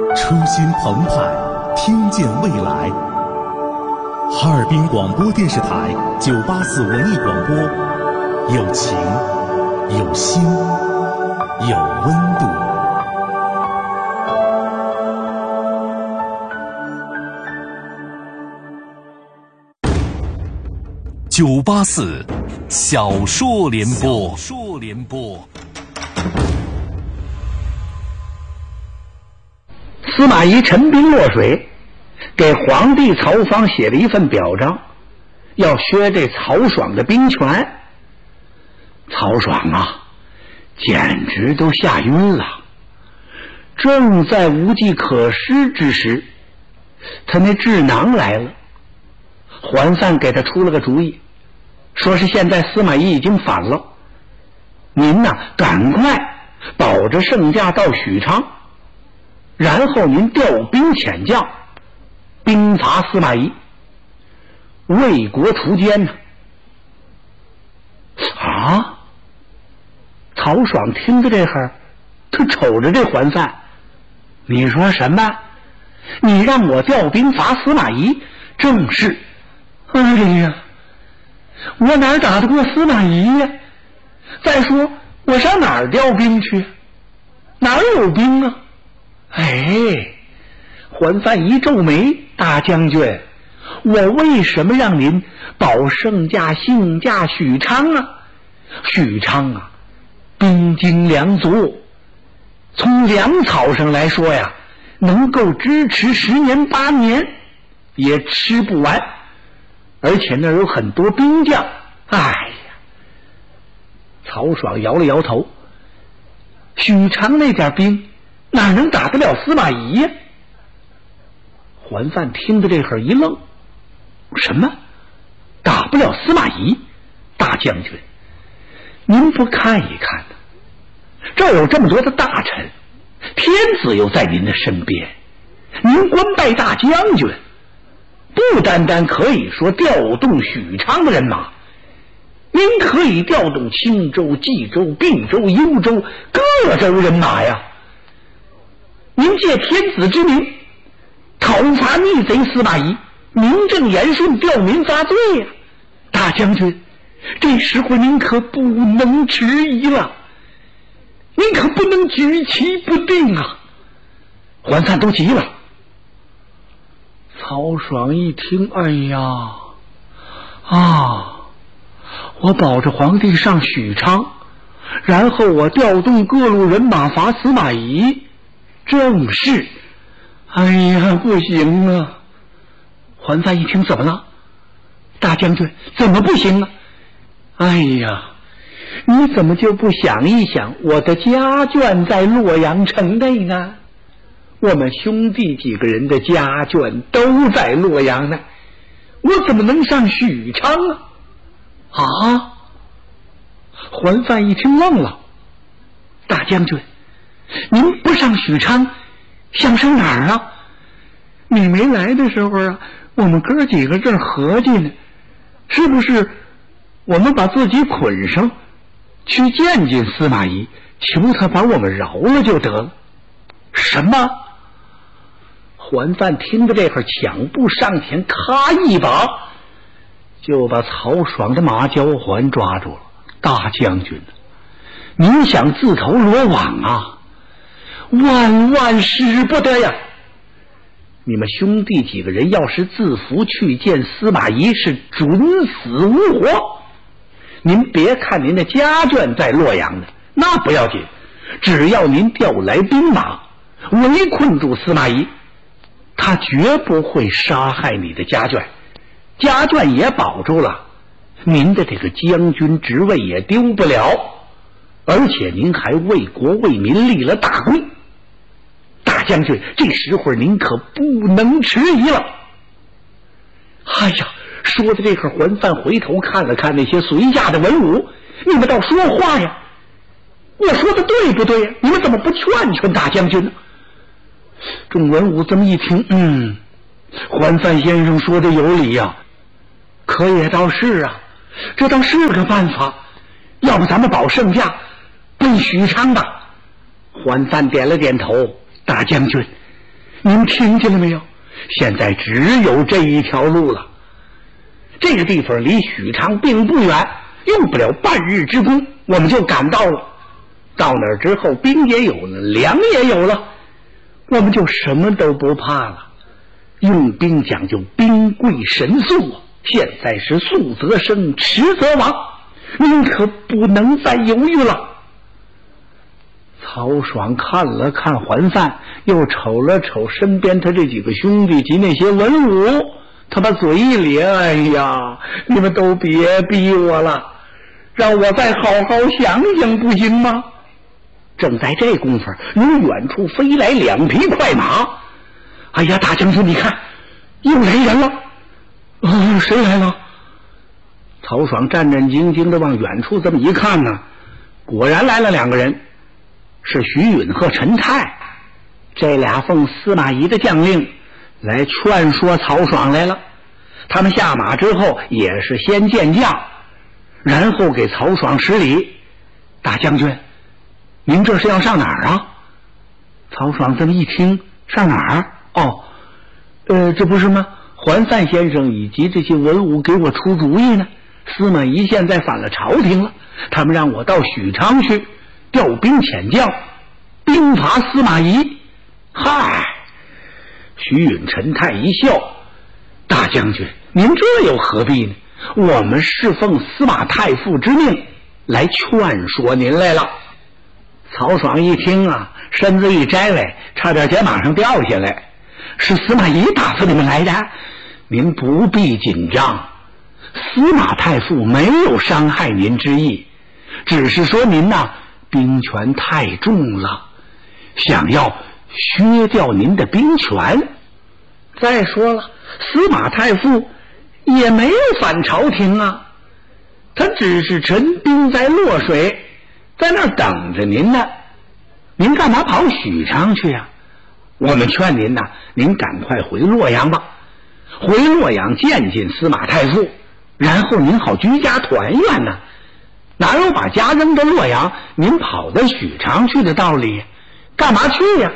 初心澎湃，听见未来。哈尔滨广播电视台984文艺广播，有情，有心，有温度。984小说联播。 司马懿陈兵落水，给皇帝曹芳写了一份表彰，要削这曹爽的兵权。曹爽啊，简直都吓晕了。正在无计可施之时，他那智囊来了。桓范给他出了个主意，说是现在司马懿已经反了，您呐，赶快保着圣驾到许昌，然后您调兵遣将，兵伐司马懿，为国除奸呢。啊！曹爽听着这会他瞅着这桓范，你说什么？你让我调兵伐司马懿？正是。哎呀，我哪打得过司马懿呀？再说我上哪儿调兵去？哪儿有兵啊？哎，桓范一皱眉，大将军，我为什么让您保圣驾、幸驾许昌啊？许昌啊，兵精粮足，从粮草上来说呀，能够支持10年8年也吃不完，而且那儿有很多兵将。哎呀，曹爽摇了摇头，许昌那点兵哪能打得了司马懿呀？桓范听着这会儿一愣，什么？打不了司马懿？大将军，您不看一看呢？这儿有这么多的大臣，天子又在您的身边，您官拜大将军，不单单可以说调动许昌的人马，您可以调动青州、冀州、并州、幽州各州人马呀。您借天子之名讨伐逆贼司马懿，名正言顺，吊民发罪呀。大将军，这时候您可不能迟疑了，您可不能举棋不定啊。桓范都急了。曹爽一听，哎呀我保着皇帝上许昌，然后我调动各路人马伐司马懿，正是。哎呀，不行啊。桓范一听，怎么了？大将军，怎么不行啊？哎呀，你怎么就不想一想，我的家眷在洛阳城内呢？我们兄弟几个人的家眷都在洛阳呢，我怎么能上许昌啊？啊！桓范一听愣了。大将军，您不上许昌，想上哪儿啊？你没来的时候啊，我们哥几个这儿合计呢，是不是我们把自己捆上，去见见司马懿，求他把我们饶了就得了？什么？桓范听着这会儿，抢步上前，咔一把就把曹爽的马脚环抓住了。大将军，您想自投罗网啊？万万使不得呀！你们兄弟几个人要是自服去见司马懿，是准死无活。您别看您的家眷在洛阳呢，那不要紧，只要您调来兵马，围困住司马懿，他绝不会杀害你的家眷，家眷也保住了，您的这个将军职位也丢不了，而且您还为国为民立了大功。大将军，这时候您可不能迟疑了。哎呀，说的这会儿，桓范回头看了看那些随驾的文武，你们倒说话呀！我说的对不对呀？你们怎么不劝劝大将军呢？众文武这么一听，桓范先生说的有理呀，可也倒是啊，这倒是个办法。要不咱们保圣驾，奔许昌吧。桓范点了点头，大将军， 您听见了没有？现在只有这一条路了。这个地方离许昌并不远，用不了半日之功，我们就赶到了。到那儿之后，兵也有了，粮也有了，我们就什么都不怕了。用兵讲究兵贵神速啊，现在是速则生，迟则亡，您可不能再犹豫了。曹爽看了看桓范，又瞅了瞅身边他这几个兄弟及那些文武，他把嘴一咧，哎呀，你们都别逼我了，让我再好好想想不行吗？正在这功夫，由远处飞来2匹快马。哎呀，大将军，你看，又来人了。谁来了？曹爽战战兢兢地往远处这么一看呢，果然来了2个人，是徐允和陈泰。这俩奉司马懿的将令来劝说曹爽来了。他们下马之后也是先见将，然后给曹爽施礼。大将军，您这是要上哪儿啊？曹爽这么一听，上哪儿？这不是吗？桓范先生以及这些文武给我出主意呢。司马懿现在反了朝廷了，他们让我到许昌去调兵遣将，兵伐司马懿。嗨，徐允、陈泰一笑，大将军，您这又何必呢？我们是奉司马太傅之命来劝说您来了。曹爽一听啊，身子一摘来，差点肩膀上掉下来。是司马懿打发你们来的？您不必紧张，司马太傅没有伤害您之意，只是说您呐，兵权太重了，想要削掉您的兵权。再说了，司马太傅也没有反朝廷啊，他只是陈兵在洛水，在那儿等着您呢。您干嘛跑许昌去呀？我们劝您呐，您赶快回洛阳吧，回洛阳见见司马太傅，然后您好居家团圆呢。哪有把家扔到洛阳，您跑到许昌去的道理？干嘛去呀？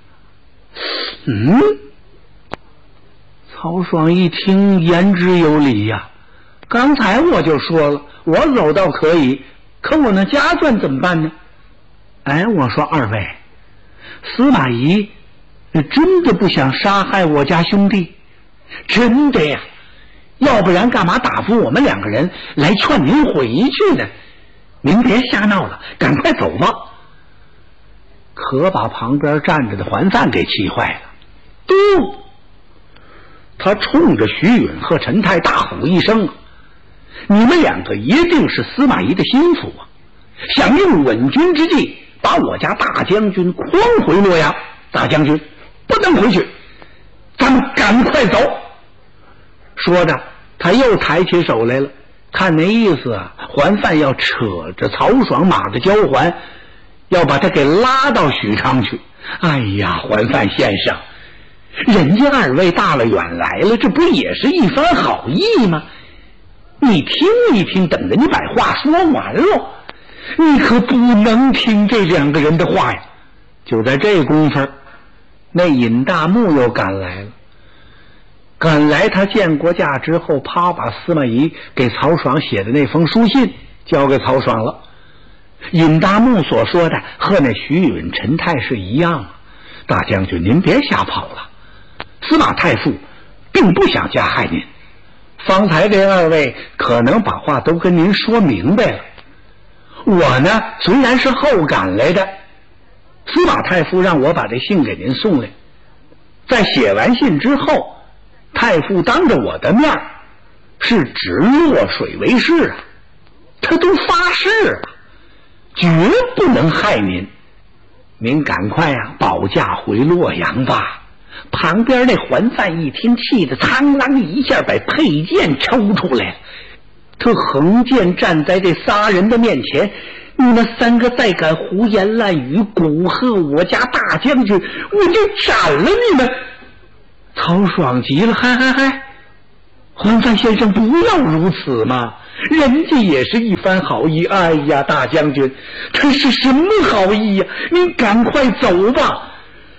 曹爽一听，言之有理呀。刚才我就说了，我走倒可以，可我那家眷怎么办呢？我说二位，司马懿真的不想杀害我家兄弟？真的呀，要不然干嘛打发我们2个人来劝您回去呢？您别瞎闹了，赶快走吧。可把旁边站着的桓范给气坏了。嘟！他冲着徐允和陈泰大吼一声：你们2个一定是司马懿的心腹啊，想用稳军之计把我家大将军诓回洛阳。大将军不能回去，咱们赶快走。说着他又抬起手来了，看那意思啊，桓范要扯着曹爽马的交环，要把他给拉到许昌去。哎呀，桓范先生，人家2位大老远来了，这不也是一番好意吗？你听一听，等着你把话说完了，你可不能听这2个人的话呀。就在这功夫，那尹大木又赶来了。赶来他见过驾之后，啪把司马懿给曹爽写的那封书信交给曹爽了。尹大木所说的和那徐允、陈泰是一样啊。大将军您别瞎跑了，司马太傅并不想加害您，方才这2位可能把话都跟您说明白了。我呢虽然是后赶来的，司马太傅让我把这信给您送来，在写完信之后，太傅当着我的面是指洛水为誓啊，他都发誓了，绝不能害您。您赶快保驾回洛阳吧。旁边那桓范一听，气得苍啷一下把佩剑抽出来了，他横剑站在这仨人的面前：你们3个再敢胡言乱语，蛊惑我家大将军，我就斩了你们！曹爽急了：嗨，桓范先生不要如此嘛，人家也是一番好意。哎呀，大将军，他是什么好意呀？您赶快走吧。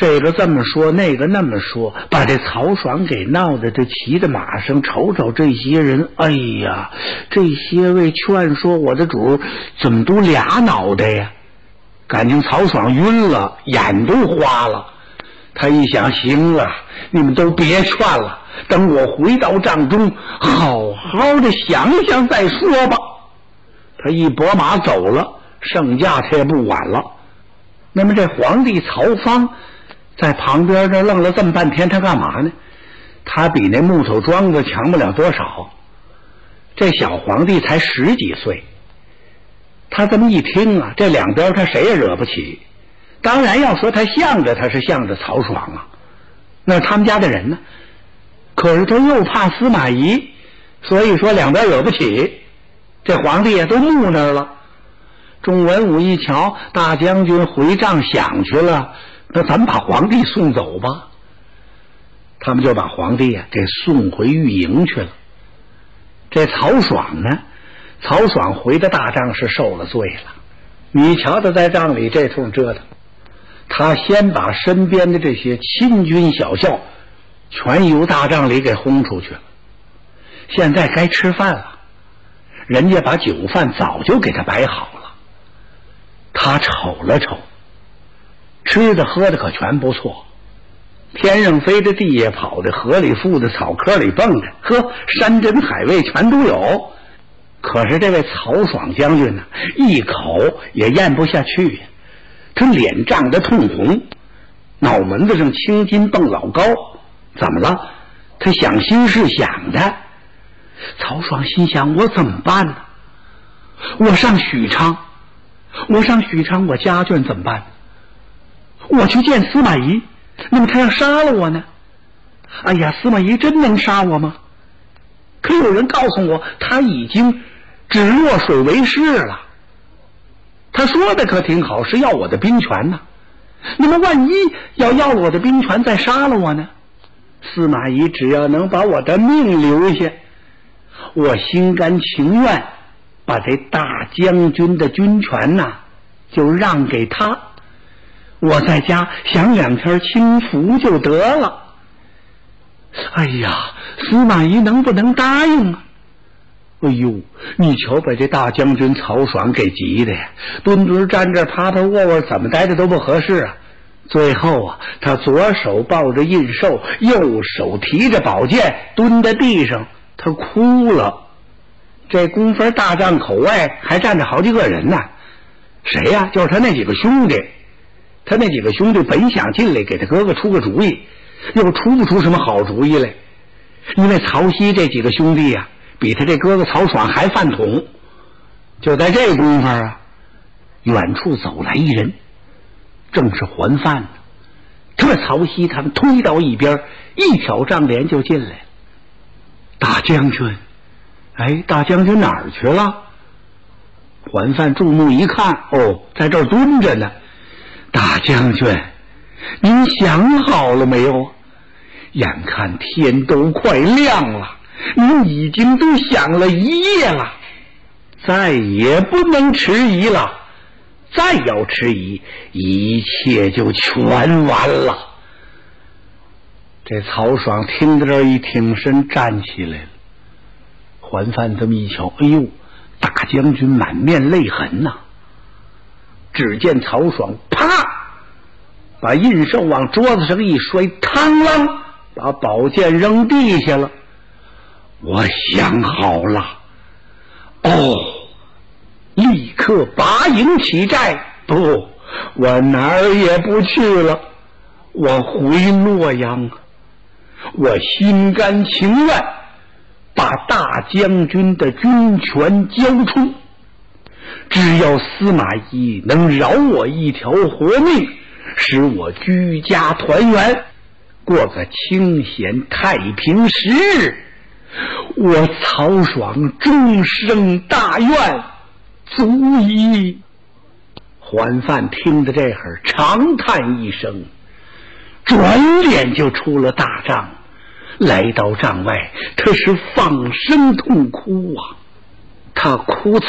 这个这么说，那个那么说，把这曹爽给闹得这骑在马上，瞅瞅这些人，哎呀，这些位劝说我的主怎么都俩脑袋呀？感情曹爽晕了，眼都花了。他一想，行了，你们都别劝了，等我回到帐中，好好的想想再说吧。他一拨马走了，圣驾他也不管了。那么这皇帝曹芳在旁边这愣了这么半天，他干嘛呢？他比那木头桩子强不了多少。这小皇帝才10几岁，他这么一听啊，这两边他谁也惹不起。当然要说他向着，他是向着曹爽啊，那是他们家的人呢。可是他又怕司马懿，所以说两边惹不起。这皇帝也都木那儿了。众文武一瞧，大将军回帐想去了，那咱们把皇帝送走吧。他们就把皇帝啊给送回御营去了。这曹爽呢，曹爽回的大帐是受了罪了。你瞧他在帐里这通折腾，他先把身边的这些亲军小校全由大帐里给轰出去了。现在该吃饭了，人家把酒饭早就给他摆好了。他瞅了瞅，吃的喝的可全不错，天上飞的，地下跑的，河里浮的，草坑里蹦的，呵，山珍海味全都有。可是这位曹爽将军呢，一口也咽不下去呀，他脸涨得通红，脑门子上青筋蹦老高。怎么了？他想心事想的。曹爽心想，我怎么办呢？我上许昌，我家眷怎么办？我去见司马懿，那么他要杀了我呢？哎呀，司马懿真能杀我吗？可有人告诉我，他已经指洛水为誓了。他说的可挺好，是要我的兵权呢。那么万一要了我的兵权再杀了我呢？司马懿只要能把我的命留下，我心甘情愿把这大将军的军权呐就让给他，我在家享2天清福就得了。哎呀，司马懿能不能答应啊？哎呦，你瞧把这大将军曹爽给急的呀，蹲蹲站这趴趴卧卧，怎么待着都不合适啊。最后啊，他左手抱着印绶，右手提着宝剑，蹲在地上，他哭了。这功夫大帐口外还站着好几个人呢。谁呀？就是他那几个兄弟。他那几个兄弟本想进来给他哥哥出个主意，又出不出什么好主意来。因为曹熙这几个兄弟呀，比他这哥哥曹爽还饭桶。就在这功夫啊，远处走来一人，正是桓范呢。他把曹熙他们推到一边，一挑帐帘就进来了。大将军，哎，大将军哪儿去了？桓范注目一看，哦，在这儿蹲着呢。大将军，您想好了没有？眼看天都快亮了，您已经都想了一夜了，再也不能迟疑了。再要迟疑，一切就全完了。这曹爽听到这儿一挺身站起来了。桓范这么一瞧，哎呦，大将军满面泪痕呐。只见曹爽啪把印绶往桌子上一摔，嘡啷把宝剑扔地下了。我想好了，哦，立刻拔营起寨。不，我哪儿也不去了，我回洛阳。我心甘情愿把大将军的军权交出，只要司马懿能饶我一条活命，使我居家团圆，过个清闲太平时日，我曹爽终生大愿足矣。桓范听得这会儿长叹一声，转脸就出了大帐，来到帐外，他是放声痛哭啊。他哭